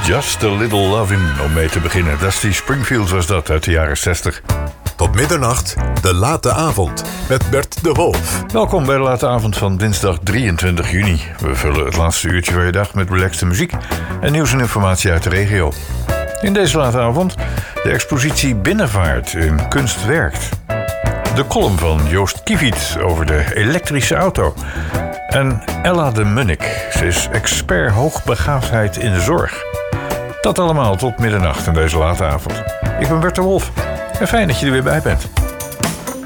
Just a Little Lovin' om mee te beginnen. Dusty Springfield was dat uit de jaren 60. Tot middernacht, de late avond met Bert de Wolf. Welkom bij de late avond van dinsdag 23 juni. We vullen het laatste uurtje van je dag met relaxte muziek en nieuws en informatie uit de regio. In deze late avond de expositie Binnenvaart in Kunst Werkt. De column van Joost Kieviet over de elektrische auto. En Ella de Munnik, ze is expert hoogbegaafdheid in de zorg. Dat allemaal tot middernacht in deze late avond. Ik ben Bert de Wolf en fijn dat je er weer bij bent.